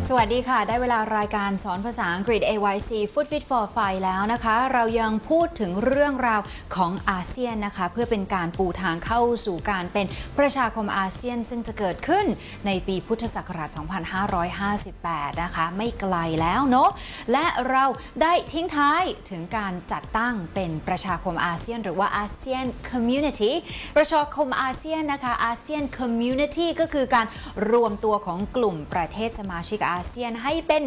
สวัสดีค่ะได้เวลารายการสอนภาษาอังกฤษ AYC Food Fit for Five แล้วนะคะเรายังพูดถึงเรื่องราวของอาเซียนนะคะเพื่อเป็นการปูทางเข้าสู่การเป็นประชาคมอาเซียนซึ่งจะเกิดขึ้นในปีพุทธศักราช 2558 นะคะไม่ไกลแล้วเนาะและเราได้ทิ้งท้ายถึงการจัดตั้งเป็นประชาคมอาเซียนหรือว่าอาเซียน Community ประชาคมอาเซียนนะคะอาเซียน Community ก็คือการรวมตัวของกลุ่มประเทศสมาชิกอาเซียนให้เป็น